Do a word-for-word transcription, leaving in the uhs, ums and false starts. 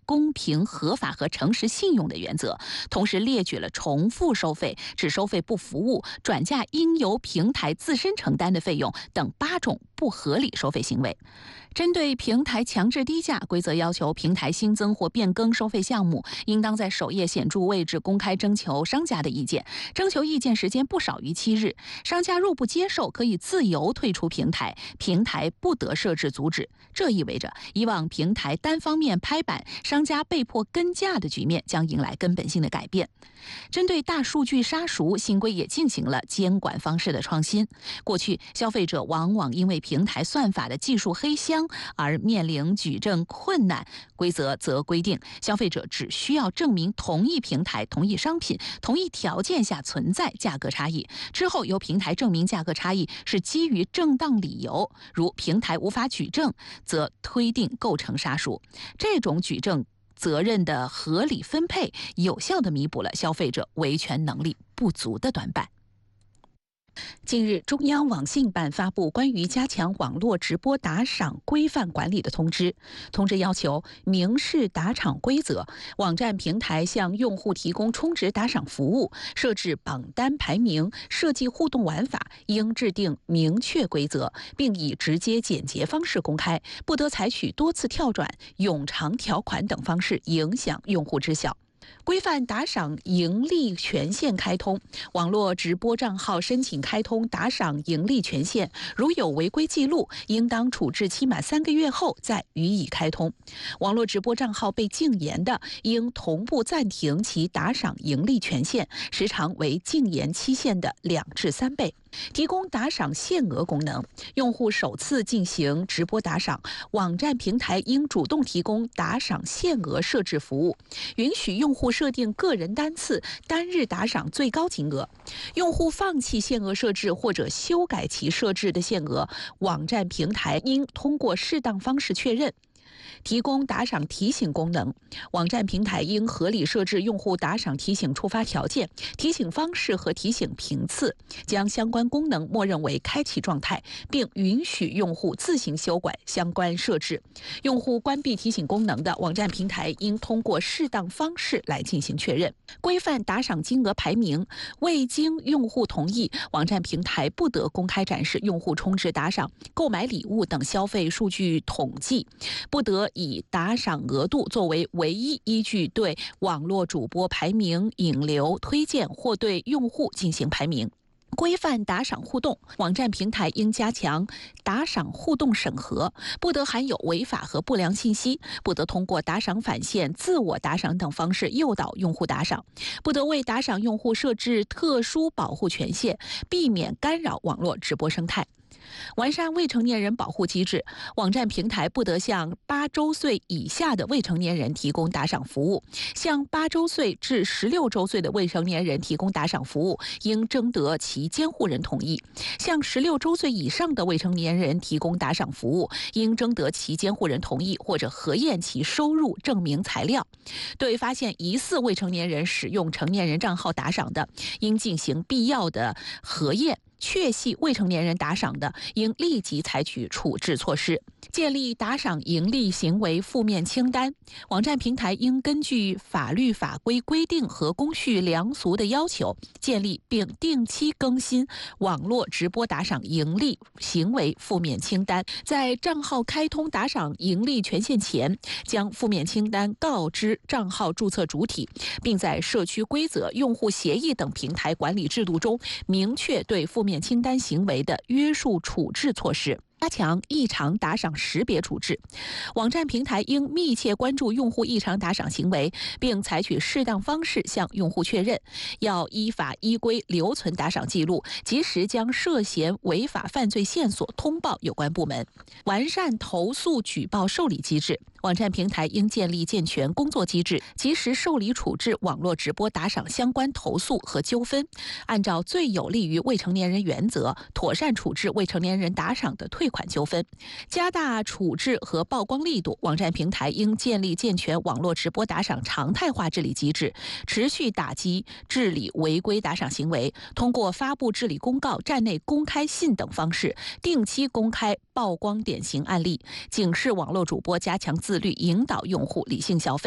公平、合法和诚实信用的原则，同时列举了重复收费、只收费不服务、转嫁应由平台自身承担的费用等八种不合理收费行为。针对平台强制低价，规则要求平台新增或变更收费项目，应当在首页显著位置公开征求商家的意见，征求意见时间不少于七日。商家若不接受，可以自由退出平台，平台不得设置阻止。这意味着，以往平台单方面拍板，商家被迫跟价的局面将迎来根本性的改变。针对大数据杀熟，新规也进行了监管方式的创新。过去，消费者往往因为平台算法的技术黑箱而面临举证困难，规则则规定，消费者只需要证明同一平台、同一商品、同一条件下存在价格差异，之后由平台证明价格差异是基于正当理由，如平台无法举证，则推定构成杀熟。这种举证责任的合理分配，有效地弥补了消费者维权能力不足的短板。近日，中央网信办发布关于加强网络直播打赏规范管理的通知。通知要求明示打赏规则，网站平台向用户提供充值打赏服务，设置榜单排名，设计互动玩法，应制定明确规则，并以直接简洁方式公开，不得采取多次跳转、冗长条款等方式影响用户知晓。规范打赏盈利权限开通，网络直播账号申请开通打赏盈利权限，如有违规记录，应当处置期满三个月后再予以开通。网络直播账号被禁言的，应同步暂停其打赏盈利权限，时长为禁言期限的两至三倍。提供打赏限额功能，用户首次进行直播打赏，网站平台应主动提供打赏限额设置服务，允许用户设定个人单次、单日打赏最高金额。用户放弃限额设置或者修改其设置的限额，网站平台应通过适当方式确认。提供打赏提醒功能，网站平台应合理设置用户打赏提醒触发条件、提醒方式和提醒频次，将相关功能默认为开启状态，并允许用户自行修改相关设置。用户关闭提醒功能的，网站平台应通过适当方式来进行确认。规范打赏金额排名，未经用户同意，网站平台不得公开展示用户充值打赏、购买礼物等消费数据统计，不得以打赏额度作为唯一依据对网络主播排名、引流、推荐或对用户进行排名。规范打赏互动，网站平台应加强打赏互动审核，不得含有违法和不良信息，不得通过打赏返现、自我打赏等方式诱导用户打赏，不得为打赏用户设置特殊保护权限，避免干扰网络直播生态。完善未成年人保护机制，网站平台不得向八周岁以下的未成年人提供打赏服务，向八周岁至十六周岁的未成年人提供打赏服务，应征得其监护人同意；向十六周岁以上的未成年人提供打赏服务，应征得其监护人同意或者核验其收入证明材料。对发现疑似未成年人使用成年人账号打赏的，应进行必要的核验。确系未成年人打赏的，应立即采取处置措施。建立打赏盈利行为负面清单，网站平台应根据法律法规规定和公序良俗的要求，建立并定期更新网络直播打赏盈利行为负面清单。在账号开通打赏盈利权限前，将负面清单告知账号注册主体，并在社区规则、用户协议等平台管理制度中明确对负面清单行为的约束处置措施。加强异常打赏识别处置，网站平台应密切关注用户异常打赏行为，并采取适当方式向用户确认。要依法依规留存打赏记录，及时将涉嫌违法犯罪线索通报有关部门。完善投诉举报受理机制，网站平台应建立健全工作机制，及时受理处置网络直播打赏相关投诉和纠纷，按照最有利于未成年人原则，妥善处置未成年人打赏的退款纠纷，加大处置和曝光力度。网站平台应建立健全网络直播打赏常态化治理机制，持续打击治理违规打赏行为，通过发布治理公告、站内公开信等方式，定期公开曝光典型案例，警示网络主播加强自律，引导用户理性消费。